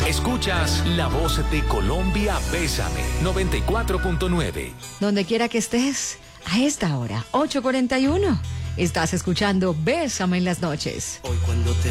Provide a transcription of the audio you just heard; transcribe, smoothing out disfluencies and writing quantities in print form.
Escuchas La Voz de Colombia, Bésame, 94.9. Donde quiera que estés, a esta hora, 8:41, estás escuchando Bésame en las noches. Hoy cuando te